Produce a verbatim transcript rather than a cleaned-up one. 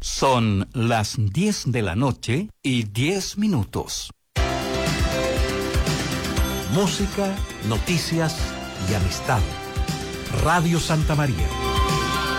Son las diez de la noche y diez minutos. Música, noticias y amistad. Radio Santa María.